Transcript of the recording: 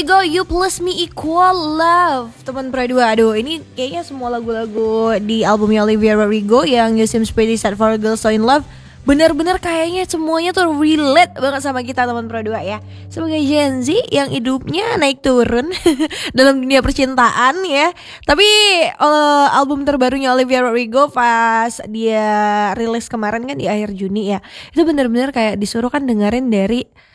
Rodrigo, You Plus Me Equal Love. Teman Pradua, aduh ini kayaknya semua lagu-lagu di albumnya Olivia Rodrigo yang You Seem Pretty Sad for a Girl So In Love benar-benar kayaknya semuanya tuh relate banget sama kita teman Pradua ya. Sebagai Gen Z yang hidupnya naik turun dalam dunia percintaan ya. Tapi album terbarunya Olivia Rodrigo pas dia rilis kemarin kan di akhir Juni ya, itu benar-benar kayak disuruh kan dengerin dari